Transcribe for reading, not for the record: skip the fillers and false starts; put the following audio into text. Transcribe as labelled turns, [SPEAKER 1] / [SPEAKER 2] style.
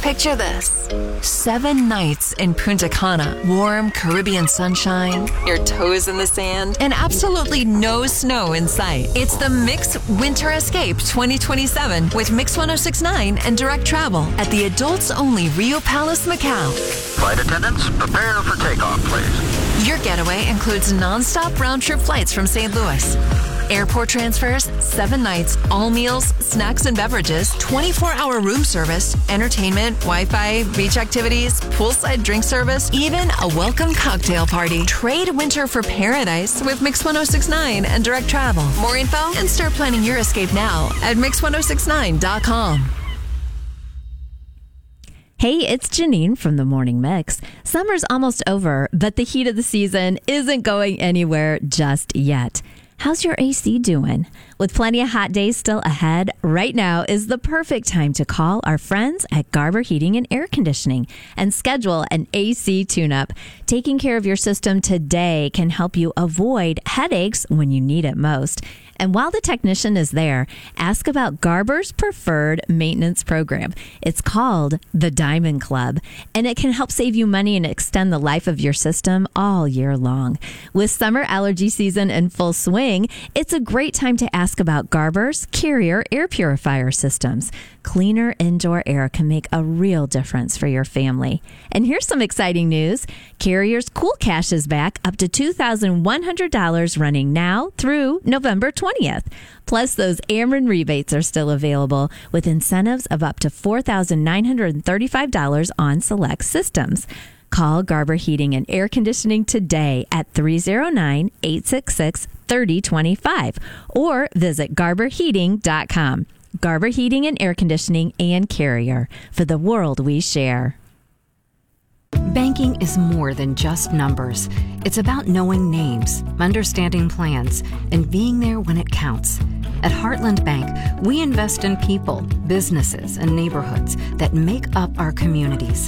[SPEAKER 1] Picture this. 7 nights in Punta Cana, warm Caribbean sunshine, your toes in the sand, and absolutely no snow in sight. It's the Mix Winter Escape 2027 with Mix 1069 and Direct Travel at the adults-only Rio Palace, Macau.
[SPEAKER 2] Flight attendants, prepare for takeoff, please.
[SPEAKER 1] Your getaway includes non-stop round-trip flights from St. Louis. Airport transfers, 7 nights, all meals, snacks and beverages, 24-hour room service, entertainment, Wi-Fi, beach activities, poolside drink service, even a welcome cocktail party. Trade winter for paradise with Mix 1069 and Direct Travel. More info and start planning your escape now at mix1069.com.
[SPEAKER 3] Hey, it's Janine from the Morning Mix. Summer's almost over, but the heat of the season isn't going anywhere just yet. How's your AC doing? With plenty of hot days still ahead, right now is the perfect time to call our friends at Garber Heating and Air Conditioning and schedule an AC tune-up. Taking care of your system today can help you avoid headaches when you need it most. And while the technician is there, ask about Garber's preferred maintenance program. It's called the Diamond Club, and it can help save you money and extend the life of your system all year long. With summer allergy season in full swing, it's a great time to ask about Garber's Carrier air purifier systems. Cleaner indoor air can make a real difference for your family. And here's some exciting news. Carrier's Cool Cash is back up to $2,100 running now through November 20th. Plus, those Ameren rebates are still available with incentives of up to $4,935 on select systems. Call Garber Heating and Air Conditioning today at 309-866-3025 or visit garberheating.com. Garber Heating and Air Conditioning and Carrier, for the world we share.
[SPEAKER 4] Banking is more than just numbers. It's about knowing names, understanding plans, and being there when it counts. At Heartland Bank, we invest in people, businesses, and neighborhoods that make up our communities.